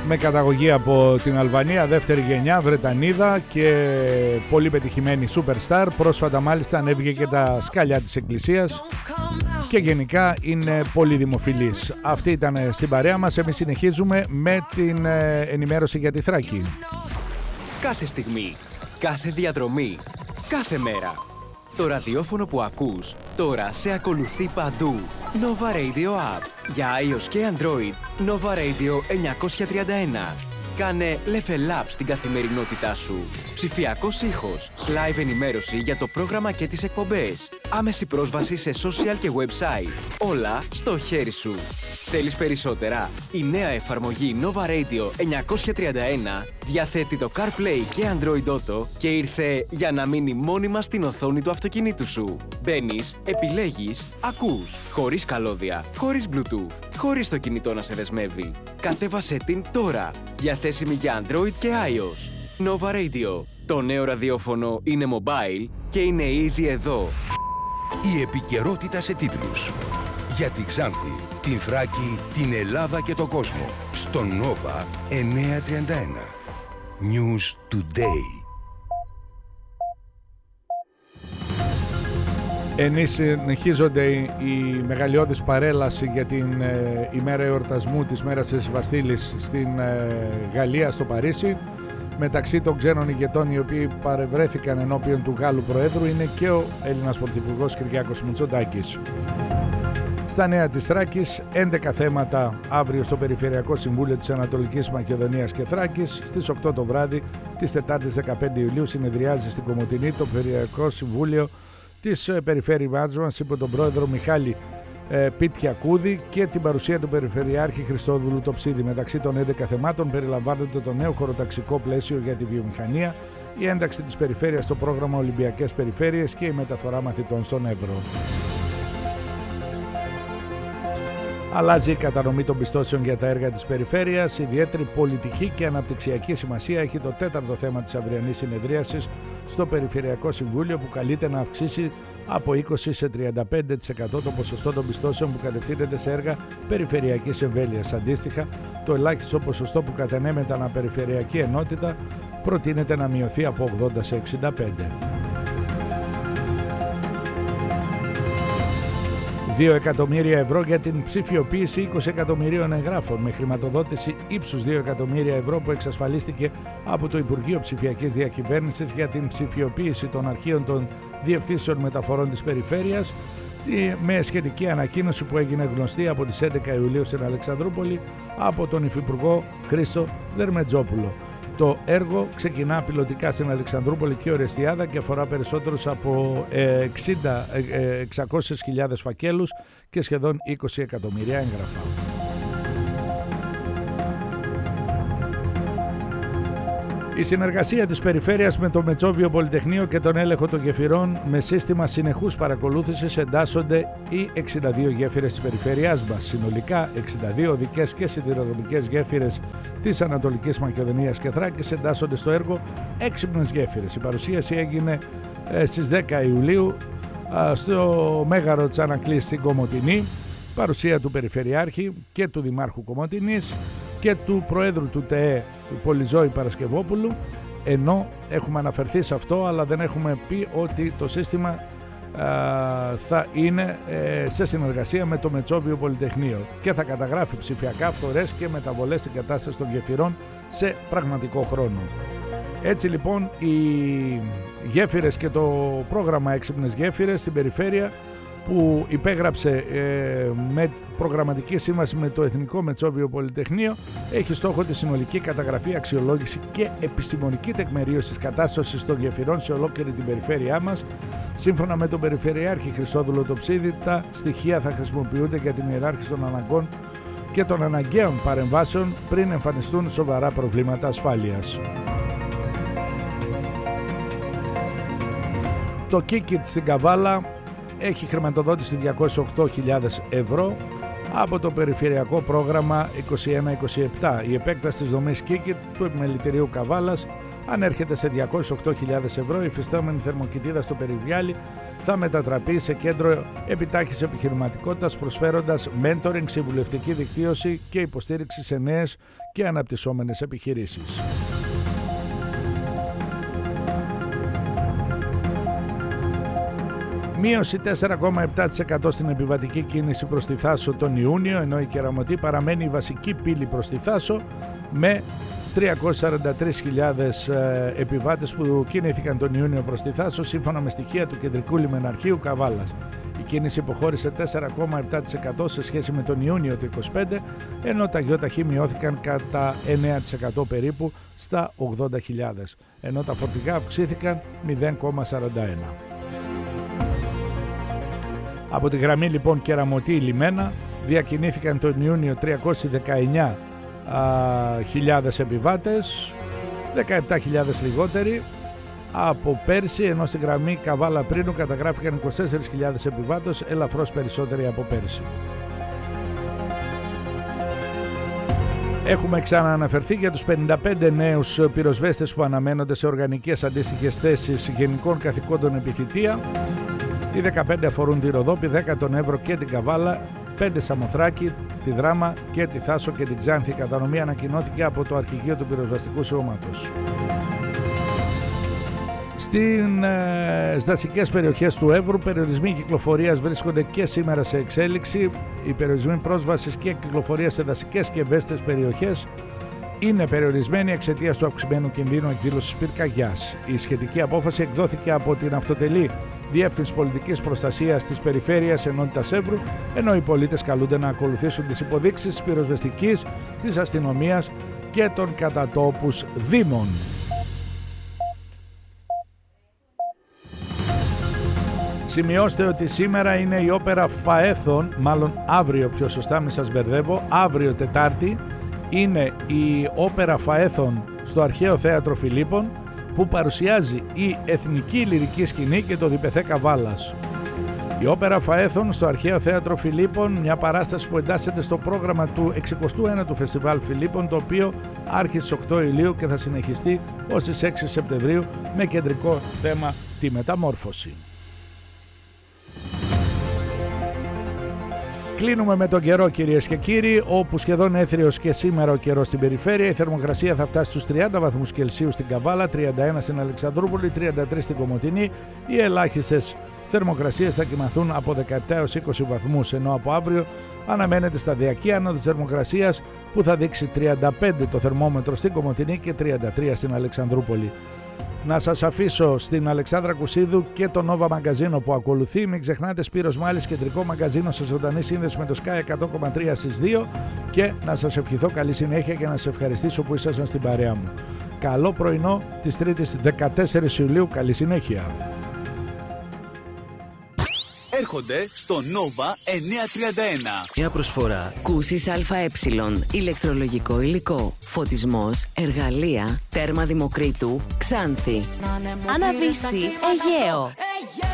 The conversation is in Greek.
με καταγωγή από την Αλβανία, δεύτερη γενιά, Βρετανίδα και πολύ πετυχημένη superstar. Πρόσφατα μάλιστα ανέβηκε και τα σκάλια της εκκλησίας και γενικά είναι πολύ δημοφιλής. Αυτή ήταν στην παρέα μας. Εμείς συνεχίζουμε με την ενημέρωση για τη Θράκη. Κάθε στιγμή, κάθε διαδρομή, κάθε μέρα. Το ραδιόφωνο που ακούς τώρα σε ακολουθεί παντού. Nova Radio App. Για iOS και Android, Nova Radio 931. Κάνε level up στην καθημερινότητά σου. Ψηφιακός ήχος, live ενημέρωση για το πρόγραμμα και τις εκπομπές. Άμεση πρόσβαση σε social και website. Όλα στο χέρι σου. Θέλεις περισσότερα? Η νέα εφαρμογή Nova Radio 931 διαθέτει το CarPlay και Android Auto και ήρθε για να μείνει μόνιμα στην οθόνη του αυτοκινήτου σου. Μπαίνεις, επιλέγεις, ακούς. Χωρίς καλώδια, χωρίς Bluetooth, χωρίς το κινητό να σε δεσμεύει. Κατέβασέ την τώρα. Διαθέσιμη για Android και iOS. Nova Radio. Το νέο ραδιόφωνο είναι mobile και είναι ήδη εδώ. Η επικαιρότητα σε τίτλους. Για τη Ξάνθη, την Θράκη, την Ελλάδα και τον κόσμο. Στο Nova 931. News Today. Συνεχίζονται η μεγαλειώδης παρέλαση για την ημέρα εορτασμού της μέρας της Βαστίλης στην Γαλλία, στο Παρίσι. Μεταξύ των ξένων ηγετών οι οποίοι παρευρέθηκαν ενώπιον του Γάλλου Προέδρου είναι και ο Έλληνας Πρωθυπουργός Κυριάκος Μητσοτάκης. Στα νέα της Θράκης, 11 θέματα αύριο στο Περιφερειακό Συμβούλιο της Ανατολικής Μακεδονίας και Θράκης. Στις 8 το βράδυ της Τετάρτης 15 Ιουλίου συνεδριάζει στην Κομοτηνή το Περιφερειακό Συμβούλιο της περιφέρειάς μας υπό τον πρόεδρο Μιχάλη Πιτιακούδη και την παρουσία του Περιφερειάρχη Χριστόδουλου Τοψίδη. Μεταξύ των 11 θεμάτων περιλαμβάνονται το νέο χωροταξικό πλαίσιο για τη βιομηχανία, η ένταξη της περιφέρειας στο πρόγραμμα Ολυμπιακές Περιφέρειες και η μεταφορά μαθητών στον Εύρο. Αλλάζει η κατανομή των πιστώσεων για τα έργα της περιφέρειας. Ιδιαίτερη πολιτική και αναπτυξιακή σημασία έχει το τέταρτο θέμα της αυριανής συνεδρίασης στο Περιφερειακό Συμβούλιο, που καλείται να αυξήσει από 20% σε 35% το ποσοστό των πιστώσεων που κατευθύνεται σε έργα περιφερειακής εμβέλειας. Αντίστοιχα, το ελάχιστο ποσοστό που κατανέμεται αναπεριφερειακή ενότητα προτείνεται να μειωθεί από 80% σε 65%. 2 εκατομμύρια ευρώ για την ψηφιοποίηση 20 εκατομμυρίων εγγράφων, με χρηματοδότηση ύψους 2 εκατομμύρια ευρώ που εξασφαλίστηκε από το Υπουργείο Ψηφιακής Διακυβέρνησης για την ψηφιοποίηση των αρχείων των Διευθύνσεων Μεταφορών της Περιφέρειας, με σχετική ανακοίνωση που έγινε γνωστή από τις 11 Ιουλίου στην Αλεξανδρούπολη από τον Υφυπουργό Χρήστο Δερμετζόπουλο. Το έργο ξεκινά πιλωτικά στην Αλεξανδρούπολη και Ορεστιάδα και αφορά περισσότερους από 600.000 φακέλους και σχεδόν 20 εκατομμύρια έγγραφα. Η συνεργασία της περιφέρειας με το Μετσόβιο Πολυτεχνείο και τον έλεγχο των γεφυρών με σύστημα συνεχούς παρακολούθησης εντάσσονται οι 62 γέφυρες της περιφέρειάς μας. Συνολικά 62 οδικές και σιδηροδρομικές γέφυρες της Ανατολικής Μακεδονίας και Θράκης εντάσσονται στο έργο Έξυπνες Γέφυρες. Η παρουσίαση έγινε στις 10 Ιουλίου στο Μέγαρο της Ανακλής στην Κομοτηνή. Παρουσία του Περιφερειάρχη και του Δημάρχου Κομοτηνής και του Προέδρου του ΤΕΕ, του Πολυζώη Παρασκευόπουλου, ενώ έχουμε αναφερθεί σε αυτό, αλλά δεν έχουμε πει ότι το σύστημα θα είναι σε συνεργασία με το Μετσόβιο Πολυτεχνείο και θα καταγράφει ψηφιακά φθορές και μεταβολές στην κατάσταση των γεφυρών σε πραγματικό χρόνο. Έτσι λοιπόν οι γέφυρες και το πρόγραμμα Έξυπνες Γέφυρες στην περιφέρεια που υπέγραψε με προγραμματική σύμβαση με το Εθνικό Μετσόβιο Πολυτεχνείο έχει στόχο τη συνολική καταγραφή, αξιολόγηση και επιστημονική τεκμηρίωση της κατάστασης των γεφυρών σε ολόκληρη την περιφέρειά μας. Σύμφωνα με τον Περιφερειάρχη Χριστόδουλο Τοψίδη, τα στοιχεία θα χρησιμοποιούνται για την ιεράρχηση των αναγκών και των αναγκαίων παρεμβάσεων πριν εμφανιστούν σοβαρά προβλήματα ασφάλειας. Το Kikit στην Καβάλα έχει χρηματοδότηση 208.000 ευρώ από το περιφερειακό πρόγραμμα 21-27. Η επέκταση της δομής Kikit του επιμελητηρίου Καβάλας ανέρχεται σε 208.000 ευρώ. Η υφιστάμενη θερμοκοιτίδα στο Περιγιάλι θα μετατραπεί σε κέντρο επιτάχυνσης επιχειρηματικότητας, προσφέροντας mentoring, συμβουλευτική δικτύωση και υποστήριξη σε νέες και αναπτυσσόμενες επιχειρήσεις. Μείωση 4,7% στην επιβατική κίνηση προς τη Θάσο τον Ιούνιο, ενώ η Κεραμωτή παραμένει η βασική πύλη προς τη Θάσο με 343.000 επιβάτες που κινήθηκαν τον Ιούνιο προς τη Θάσο, σύμφωνα με στοιχεία του Κεντρικού Λιμεναρχείου Καβάλας. Η κίνηση υποχώρησε 4,7% σε σχέση με τον Ιούνιο του 2025, ενώ τα ΙΟΤΑΧΗ μειώθηκαν κατά 9% περίπου στα 80.000, ενώ τα φορτηγά αυξήθηκαν 0,41%. Από τη γραμμή λοιπόν Κεραμωτή Λιμένα διακινήθηκαν τον Ιούνιο 319.000 επιβάτες, 17.000 λιγότεροι από πέρσι, ενώ στη γραμμή Καβάλα Πρίνου καταγράφηκαν 24.000 επιβάτες, ελαφρώς περισσότεροι από πέρσι. Έχουμε ξανααναφερθεί για τους 55 νέους πυροσβέστες που αναμένονται σε οργανικές αντίστοιχες θέσεις γενικών καθηκόντων επιθυτεία. Οι 15 αφορούν τη Ροδόπη, 10 τον Εύρο και την Καβάλα, 5 Σαμοθράκη, τη Δράμα και τη Θάσο και την Ξάνθη. Η κατανομή ανακοινώθηκε από το Αρχηγείο του Πυροσβεστικού Σώματος. Στις δασικές περιοχές του Εύρου, περιορισμοί κυκλοφορίας βρίσκονται και σήμερα σε εξέλιξη. Οι περιορισμοί πρόσβασης και κυκλοφορίας σε δασικές και ευαίσθητες περιοχές είναι περιορισμένη εξαιτίας του αυξημένου κινδύνου εκδήλωσης πυρκαγιάς. Η σχετική απόφαση εκδόθηκε από την Αυτοτελή Διεύθυνση Πολιτικής Προστασίας της Περιφέρειας Ενότητας Εύρου, ενώ οι πολίτες καλούνται να ακολουθήσουν τις υποδείξεις της πυροσβεστικής, της αστυνομίας και των κατατόπους δήμων. Σημειώστε ότι σήμερα είναι η όπερα Φαέθων, μάλλον αύριο πιο σωστά, μη σας μπερδεύω, αύριο Τετάρτη είναι η όπερα Φαέθων στο Αρχαίο Θέατρο Φιλίππων, που παρουσιάζει η Εθνική Λυρική Σκηνή και το Διπεθέ Καβάλας. Η όπερα Φαέθων στο Αρχαίο Θέατρο Φιλίππων, μια παράσταση που εντάσσεται στο πρόγραμμα του 69ου Φεστιβάλ Φιλίππων, το οποίο άρχισε στις 8 Ιουλίου και θα συνεχιστεί ως τις 6 Σεπτεμβρίου με κεντρικό θέμα τη μεταμόρφωση. Κλείνουμε με τον καιρό, κυρίες και κύριοι, όπου σχεδόν έθριος και σήμερα ο καιρός στην περιφέρεια. Η θερμοκρασία θα φτάσει στους 30 βαθμούς Κελσίου στην Καβάλα, 31 στην Αλεξανδρούπολη, 33 στην Κομοτηνή. Οι ελάχιστες θερμοκρασίες θα κοιμαθούν από 17 έως 20 βαθμούς, ενώ από αύριο αναμένεται σταδιακή άνοδος θερμοκρασίας που θα δείξει 35 το θερμόμετρο στην Κομοτηνή και 33 στην Αλεξανδρούπολη. Να σας αφήσω στην Αλεξάνδρα Κουσίδου και το Nova Μαγκαζίνο που ακολουθεί. Μην ξεχνάτε, Σπύρος Μάλης, κεντρικό μαγκαζίνο σε ζωντανή σύνδεση με το Sky 100,3 στις 2, και να σας ευχηθώ καλή συνέχεια και να σας ευχαριστήσω που ήσασταν στην παρέα μου. Καλό πρωινό της Τρίτης 14 Ιουλίου. Καλή συνέχεια. Έρχονται στο Nova 931. Μια προσφορά Κούσης ΑΕ, ηλεκτρολογικό υλικό, φωτισμός, εργαλεία, τέρμα Δημοκρίτου, Ξάνθη. Αναβύση, Αιγαίο.